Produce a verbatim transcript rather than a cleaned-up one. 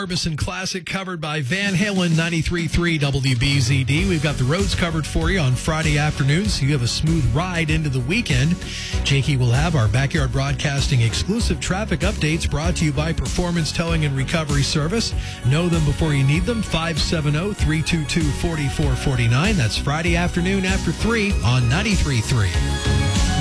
Orbison Classic covered by Van Halen, ninety-three point three W B Z D. We've got the roads covered for you on Friday afternoon, so you have a smooth ride into the weekend. Jakey will have our Backyard Broadcasting exclusive traffic updates brought to you by Performance Towing and Recovery Service. Know them before you need them. five seven zero, three two two, four four four nine. That's Friday afternoon after three on ninety-three point three.